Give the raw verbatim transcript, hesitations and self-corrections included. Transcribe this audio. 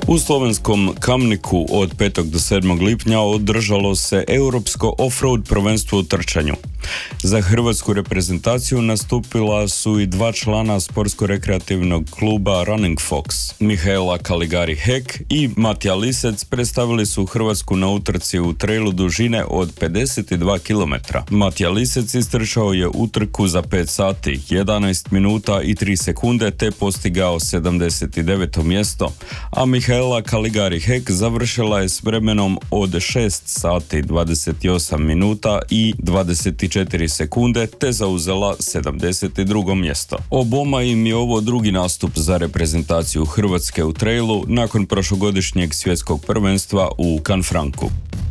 U slovenskom Kamniku od petog do sedmog lipnja održalo se europsko off-road prvenstvo u trčanju. Za hrvatsku reprezentaciju nastupila su i dva člana sportsko-rekreativnog kluba Running Fox. Mihaela Kaligari-Hek i Matija Lisec predstavili su Hrvatsku na utrci u trailu dužine od pedeset dva kilometra. Matija Lisec istrčao je utrku za pet sati, jedanaest minuta i tri sekunde te postigao sedamdeset deveto mjesto, a Mihaela Kaligari-Hek završila je s vremenom od šest sati, dvadeset osam minuta i dvadeset četiri sekunde te zauzela sedamdeset drugo mjesto. Oboma im je ovo drugi nastup za reprezentaciju Hrvatske u trailu nakon prošlogodišnjeg svjetskog prvenstva u Canfrancu.